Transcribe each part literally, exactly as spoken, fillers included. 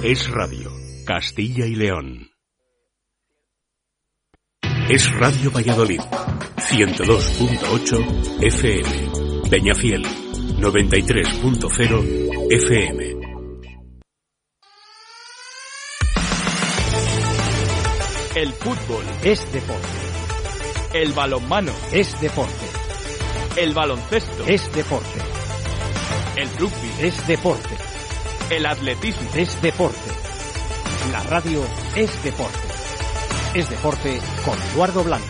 Es Radio, Castilla y León. Es Radio Valladolid, ciento dos punto ocho F M. Peñafiel, noventa y tres punto cero F M. El fútbol es deporte. El balonmano es deporte. El baloncesto es deporte. El rugby es deporte. El atletismo es deporte. La radio es deporte. Es deporte con Eduardo Blanco.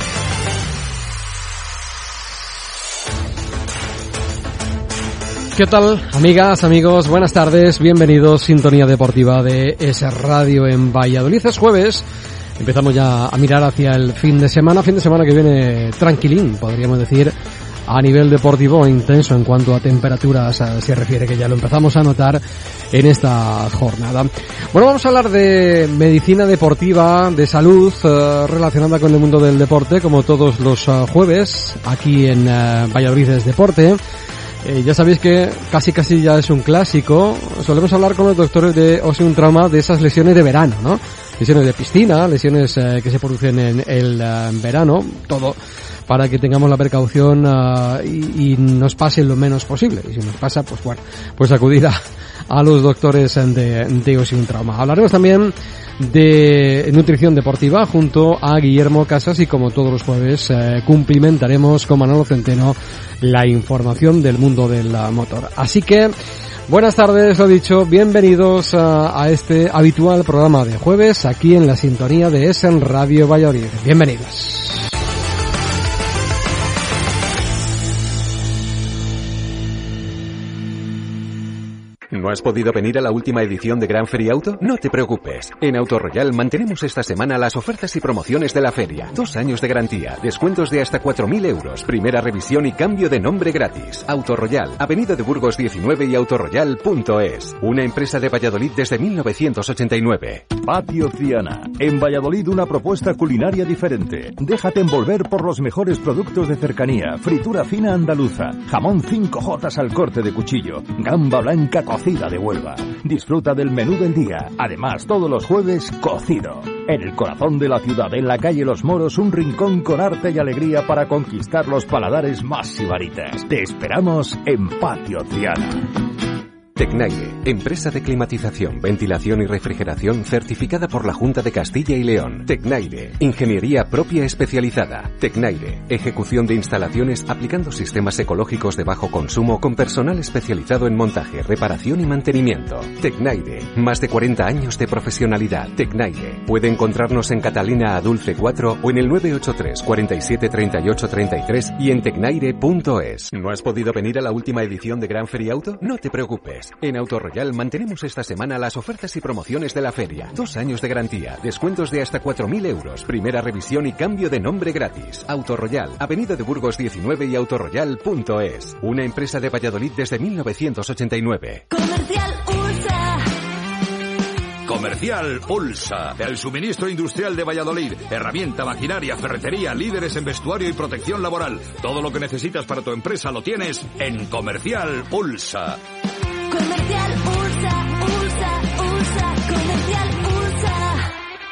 ¿Qué tal, amigas, amigos? Buenas tardes, bienvenidos. Sintonía deportiva de Es Radio en Valladolid. Es jueves. Empezamos ya a mirar hacia el fin de semana, fin de semana que viene tranquilín, podríamos decir, a nivel deportivo, intenso en cuanto a temperaturas se refiere, que ya lo empezamos a notar en esta jornada. Bueno, vamos a hablar de medicina deportiva, de salud eh, relacionada con el mundo del deporte, como todos los uh, jueves, aquí en uh, Valladolid es Deporte. Eh, ya sabéis que casi casi ya es un clásico. Solemos hablar con los doctores de Osteum Trauma de esas lesiones de verano, ¿no? Lesiones de piscina, lesiones eh, que se producen en el uh, verano, todo para que tengamos la precaución uh, y, y nos pase lo menos posible. Y si nos pasa, pues bueno, pues acudir a, a los doctores de, de Osteum Trauma. Hablaremos también de nutrición deportiva junto a Guillermo Casas y, como todos los jueves, eh, cumplimentaremos con Manolo Centeno la información del mundo del uh, motor. Así que buenas tardes, lo dicho, bienvenidos a, a este habitual programa de jueves aquí en la sintonía de Es Radio Valladolid. Bienvenidos. ¿No has podido venir a la última edición de Gran Feria Auto? No te preocupes. En Auto Royal mantenemos esta semana las ofertas y promociones de la feria. Dos años de garantía, descuentos de hasta cuatro mil euros, primera revisión y cambio de nombre gratis. Auto Royal, Avenida de Burgos diecinueve y autoroyal punto es. Una empresa de Valladolid desde mil novecientos ochenta y nueve. Patio Triana. En Valladolid una propuesta culinaria diferente. Déjate envolver por los mejores productos de cercanía. Fritura fina andaluza. Jamón cinco jotas al corte de cuchillo. Gamba blanca cocida de Huelva. Disfruta del menú del día. Además, todos los jueves, cocido. En el corazón de la ciudad, en la calle Los Moros, un rincón con arte y alegría para conquistar los paladares más sibaritas. Te esperamos en Patio Triana. Tecnaire, empresa de climatización, ventilación y refrigeración certificada por la Junta de Castilla y León. Tecnaire, ingeniería propia especializada. Tecnaire, ejecución de instalaciones aplicando sistemas ecológicos de bajo consumo con personal especializado en montaje, reparación y mantenimiento. Tecnaire, más de cuarenta años de profesionalidad. Tecnaire, puede encontrarnos en Catalina Adulce cuatro o en el nueve ocho tres, cuarenta y siete, treinta y ocho, treinta y tres y en tecnaire punto es. ¿No has podido venir a la última edición de Gran Feria Auto? No te preocupes. En Auto Royal mantenemos esta semana las ofertas y promociones de la feria. Dos años de garantía, descuentos de hasta cuatro mil euros, primera revisión y cambio de nombre gratis. Auto Royal, Avenida de Burgos diecinueve y autoroyal punto es. Una empresa de Valladolid desde mil novecientos ochenta y nueve. Comercial Ulsa. Comercial Ulsa, el suministro industrial de Valladolid. Herramienta, maquinaria, ferretería, líderes en vestuario y protección laboral. Todo lo que necesitas para tu empresa lo tienes en Comercial Ulsa. Comercial Ulsa, Ulsa, Ulsa, Comercial Ulsa.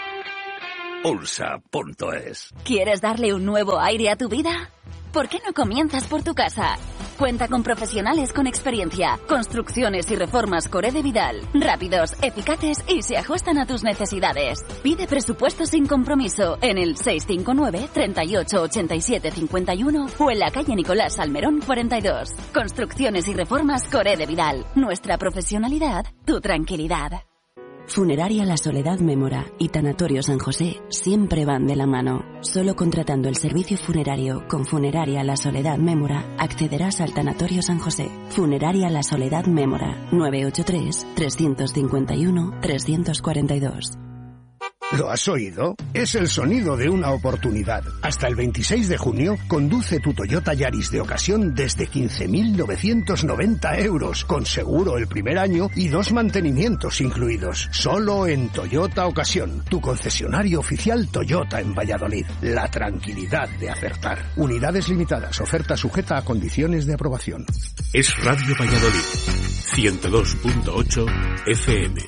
Ulsa punto es. ¿Quieres darle un nuevo aire a tu vida? ¿Por qué no comienzas por tu casa? Cuenta con profesionales con experiencia, construcciones y reformas Core de Vidal, rápidos, eficaces y se ajustan a tus necesidades. Pide presupuesto sin compromiso en el seis cinco nueve, treinta y ocho, ochenta y siete, cincuenta y uno o en la calle Nicolás Salmerón cuarenta y dos. Construcciones y reformas Core de Vidal. Nuestra profesionalidad, tu tranquilidad. Funeraria La Soledad Mémora y Tanatorio San José siempre van de la mano. Solo contratando el servicio funerario con Funeraria La Soledad Mémora accederás al Tanatorio San José. Funeraria La Soledad Mémora, nueve ocho tres, tres cinco uno, tres cuatro dos. ¿Lo has oído? Es el sonido de una oportunidad. Hasta el veintiséis de junio, conduce tu Toyota Yaris de ocasión desde quince mil novecientos noventa euros, con seguro el primer año y dos mantenimientos incluidos. Solo en Toyota Ocasión, tu concesionario oficial Toyota en Valladolid. La tranquilidad de acertar. Unidades limitadas, oferta sujeta a condiciones de aprobación. Es Radio Valladolid, ciento dos punto ocho F M.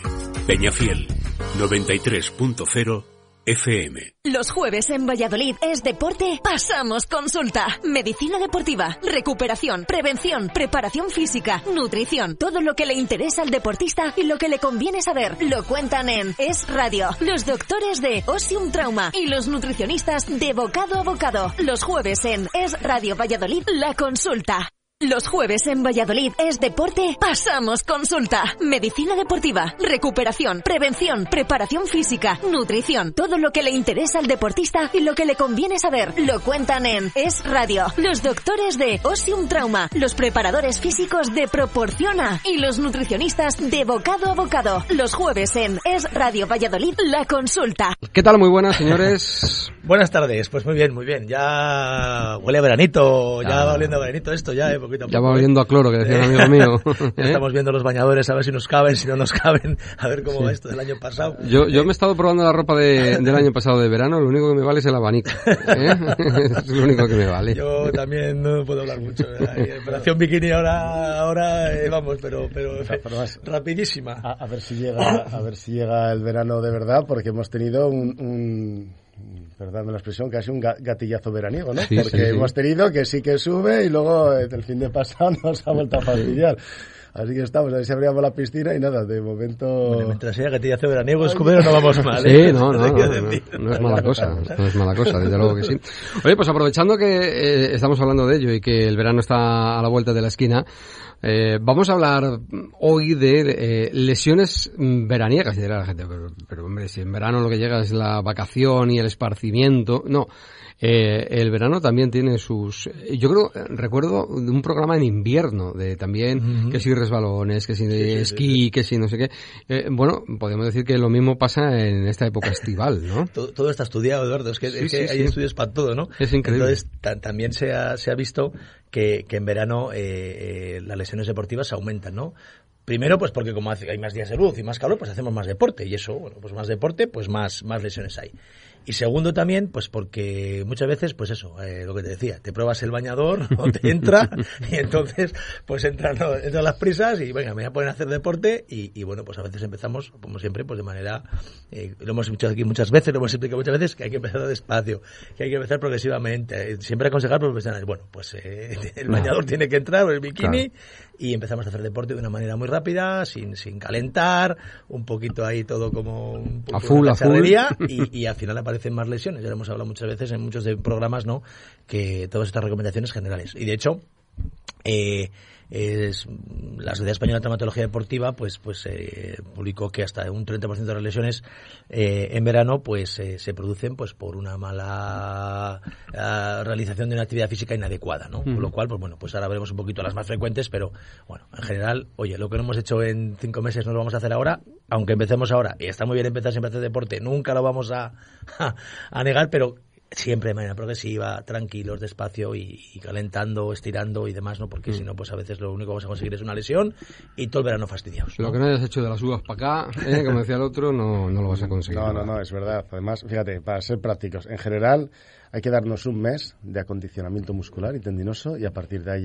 Peñafiel, noventa y tres punto cero F M. Los jueves en Valladolid es deporte, pasamos consulta. Medicina deportiva, recuperación, prevención, preparación física, nutrición. Todo lo que le interesa al deportista y lo que le conviene saber. Lo cuentan en Es Radio. Los doctores de Osium Trauma y los nutricionistas de Bocado a Bocado. Los jueves en Es Radio Valladolid, la consulta. Los jueves en Valladolid es deporte, pasamos consulta. Medicina deportiva, recuperación, prevención, preparación física, nutrición. Todo lo que le interesa al deportista y lo que le conviene saber. Lo cuentan en Es Radio. Los doctores de Osium Trauma, los preparadores físicos de Proporciona y los nutricionistas de Bocado a Bocado. Los jueves en Es Radio Valladolid, la consulta. ¿Qué tal? Muy buenas, señores. Buenas tardes. Pues muy bien, muy bien. Ya huele a veranito, ya ah. va oliendo a veranito esto, ya, eh. Poquito a poco. Ya va oliendo a cloro, que decía un amigo mío. Ya ¿Eh? Estamos viendo los bañadores a ver si nos caben, si no nos caben, a ver cómo sí. va esto del año pasado. Yo, yo me he estado probando la ropa de, del año pasado de verano, lo único que me vale es el abanico. ¿Eh? Es lo único que me vale. Yo también no puedo hablar mucho. ¿eh? Operación bikini ahora, ahora eh, vamos, pero, pero, pero más, rapidísima. A, a ver si llega, a ver si llega el verano de verdad, porque hemos tenido un, un perdón la expresión, casi un gatillazo veraniego, ¿no? Sí, porque sí, sí. hemos tenido que sí que sube y luego el fin de pasado nos ha vuelto a fastidiar. Así que estamos, a ver si abríamos la piscina y nada, de momento... Bueno, mientras haya gatillazo veraniego, escudero, no vamos mal, ¿eh? Sí, no, no, no, no, no es mala cosa, no es mala cosa, desde luego que sí. Oye, pues aprovechando que eh, estamos hablando de ello y que el verano está a la vuelta de la esquina, Eh, vamos a hablar hoy de eh, lesiones veraniegas. Y dirá la gente, pero, pero hombre, si en verano lo que llega es la vacación y el esparcimiento. No, eh, el verano también tiene sus... Yo creo, recuerdo de un programa en invierno, de también, uh-huh. que si resbalones, que si de sí, sí, esquí, sí, sí. que si no sé qué. Eh, bueno, podemos decir que lo mismo pasa en esta época estival, ¿no? Todo, todo está estudiado, Eduardo, es que, sí, es que sí, hay sí. estudios para todo, ¿no? Es increíble. Entonces, t- también se ha, se ha visto que, que en verano eh, eh, las lesiones deportivas aumentan, ¿no? Primero, pues porque como hay más días de luz y más calor, pues hacemos más deporte. Y eso, bueno, pues más deporte, pues más, más lesiones hay. Y segundo también, pues porque muchas veces, pues eso, eh, lo que te decía, te pruebas el bañador, no te entra, y entonces, pues entran, no, entran las prisas y venga, me voy a poner a hacer deporte y, y bueno, pues a veces empezamos, como siempre, pues de manera, eh, lo hemos dicho aquí muchas veces, lo hemos explicado muchas veces, que hay que empezar despacio, que hay que empezar progresivamente, siempre aconsejar profesionales, bueno, pues eh, el bañador no. tiene que entrar, o el bikini, claro. y empezamos a hacer deporte de una manera muy rápida, sin, sin calentar, un poquito ahí todo como un a full, a full. Y, y al final aparece más lesiones. Ya lo hemos hablado muchas veces en muchos de programas, ¿no? Que todas estas recomendaciones generales. Y de hecho, eh, es, la Sociedad Española de Traumatología Deportiva pues pues eh, publicó que hasta un treinta por ciento de las lesiones eh, en verano pues eh, se producen pues por una mala uh, realización de una actividad física inadecuada, ¿no? Mm. Con lo cual, pues bueno, pues ahora veremos un poquito las más frecuentes, pero bueno, en general, oye, lo que no hemos hecho en cinco meses no lo vamos a hacer ahora, aunque empecemos ahora, y está muy bien empezar siempre a hacer deporte, nunca lo vamos a, a, a negar, pero siempre de manera progresiva, tranquilos, despacio y, y calentando, estirando y demás, ¿no? Porque mm. si no, pues a veces lo único que vamos a conseguir es una lesión y todo el verano fastidiados, ¿no? Lo que no hayas hecho de las uvas para acá, ¿eh? Como decía el otro, no, no lo vas a conseguir. No, no, no, es verdad. Además, fíjate, para ser prácticos, en general hay que darnos un mes de acondicionamiento muscular y tendinoso y a partir de ahí